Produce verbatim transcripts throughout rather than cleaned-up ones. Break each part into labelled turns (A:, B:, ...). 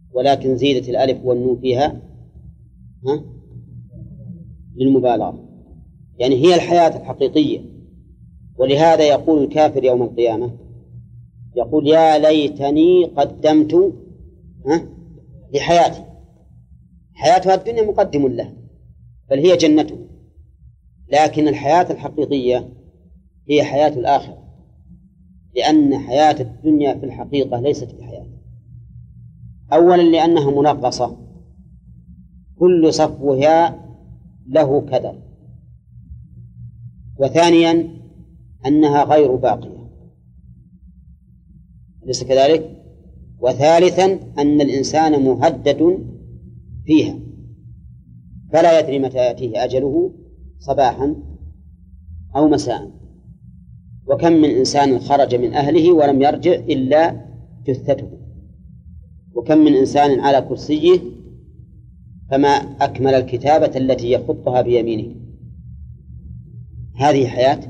A: ولكن زيدت الألف والنون فيها ها؟ للمبالغة، يعني هي الحياة الحقيقية. ولهذا يقول الكافر يوم القيامة، يقول يا ليتني قدمت ها؟ لحياتي. حياتها الدنيا مقدم له بل هي جنته، لكن الحياة الحقيقية هي حياة الآخرة، لأن حياة الدنيا في الحقيقة ليست بحياة. أولا لأنها منغصة، كل صفوها له كدر، وثانيا أنها غير باقية، أليس كذلك؟ وثالثا أن الإنسان مهدد فيها فلا يدري متى يأتيه أجله صباحا أو مساء. وكم من إنسان خرج من أهله ولم يرجع إلا جثته، وكم من إنسان على كرسيه فما أكمل الكتابة التي يخطها بيمينه. هذه حياة؟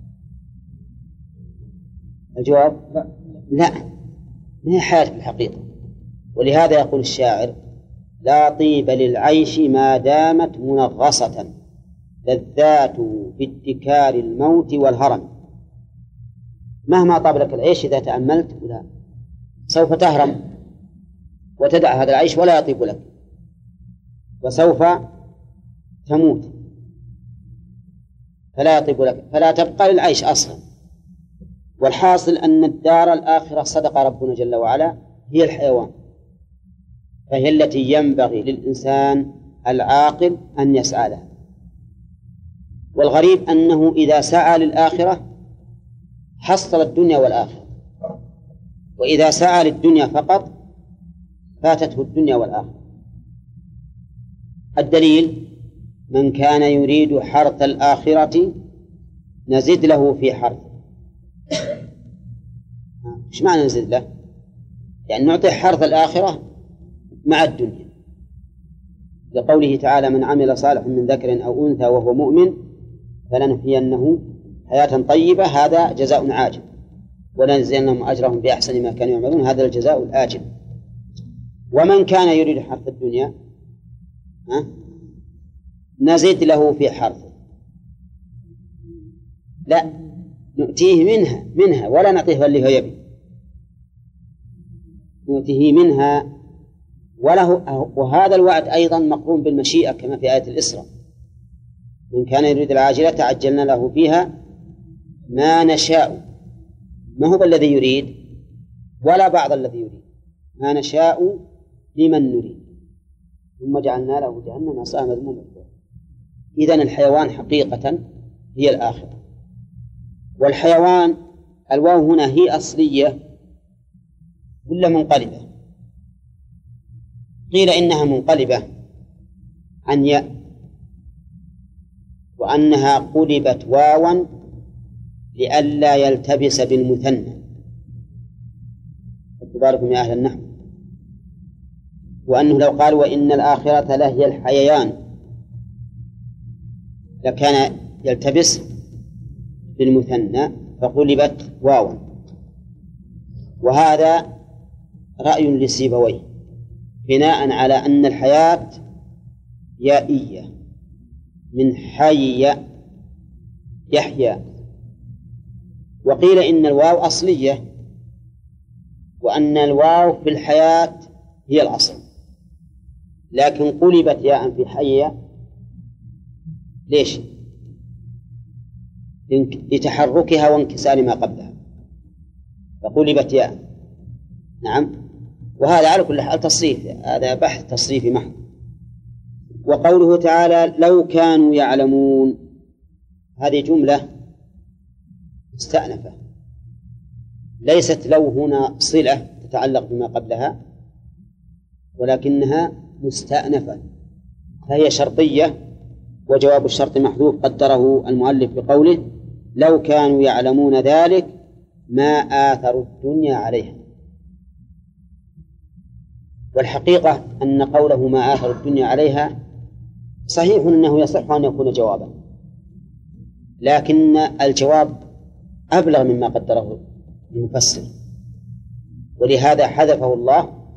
A: الجواب لا، ما هي حياة في الحقيقة. ولهذا يقول الشاعر لا طيب للعيش ما دامت منغصة، لذات بادكار الموت والهرم. مهما طاب لك العيش إذا تأملت لا سوف تهرم وتدع هذا العيش ولا يطيب لك، وسوف تموت فلا يطيب لك، فلا تبقى للعيش أصلا. والحاصل أن الدار الآخرة صدق ربنا جل وعلا هي الحيوان، فهي التي ينبغي للإنسان العاقل أن يسعى لها. والغريب أنه إذا سعى للآخرة حصل الدنيا والآخرة، وإذا سعى للدنيا فقط فاتته الدنيا والآخرة. الدليل من كان يريد حرث الآخرة نزد له في حرث. إيش معنى نزد له؟ يعني نعطي حرث الآخرة مع الدنيا، لقوله تعالى من عمل صالحا من ذكر أو أنثى وهو مؤمن فلنحيينه حياة طيبة، هذا جزاء عاجل، ولنجزينهم أجرهم بأحسن ما كانوا يعملون، هذا الجزاء الآجل. ومن كان يريد حرث الدنيا ها؟ نزد له في حرثه، لا نؤتيه منها منها ولا نعطيه اللي هو يبي، نؤتيه منها وله. وهذا الوعد أيضا مقرون بالمشيئة كما في آية الإسراء من كان يريد العاجلة عجلنا له فيها ما نشاء، ما هو الذي يريد ولا بعض الذي يريد، ما نشاء لمن نريد ثم جعلنا له جهنم يصلاها مذموما مدحورا. إذن الحيوان حقيقة هي الآخرة. والحيوان الواو هنا هي أصلية ولا منقلبة؟ قيل إنها منقلبة عن ياء، وأنها قلبت واوا لئلا يلتبس بالمثنى. اعتباركم يا أهل النحو. وأنه لو قال وإن الآخرة لهي الحيوان لكان يلتبس بالمثنى فقلبت واوا. وهذا رأي لسيبويه بناء على أن الحياة يائية من حي يحيى، وقيل إن الواو أصلية وأن الواو في الحياة هي الأصل، لكن قلبت ياء في حي ليش؟ لتحركها وانكسار ما قبلها فقلبت ياء. نعم. وهذا على كل حال تصريف، هذا بحث تصريفي محض. وقوله تعالى لو كانوا يعلمون، هذه جملة مستأنفة، ليست لو هنا صلة تتعلق بما قبلها ولكنها مستأنفة، فهي شرطية، وجواب الشرط محذوف قدره المؤلف بقوله لو كانوا يعلمون ذلك ما آثروا الدنيا عليها. والحقيقة أن قوله ما آثروا الدنيا عليها صحيح أنه يصح أن يكون جوابا، لكن الجواب أبلغ مما قدره المفسر، ولهذا حذفه الله